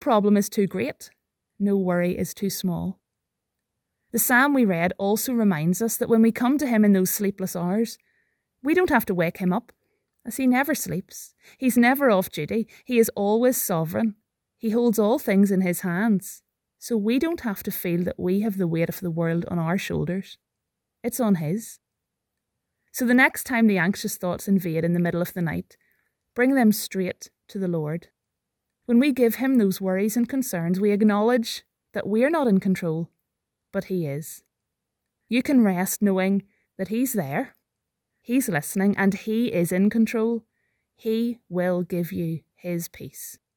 problem is too great. No worry is too small. The psalm we read also reminds us that when we come to him in those sleepless hours, we don't have to wake him up, as he never sleeps. He's never off duty. He is always sovereign. He holds all things in his hands. So we don't have to feel that we have the weight of the world on our shoulders. It's on his. So the next time the anxious thoughts invade in the middle of the night, bring them straight to the Lord. When we give him those worries and concerns, we acknowledge that we're not in control, but he is. You can rest knowing that he's there, he's listening, and he is in control. He will give you his peace.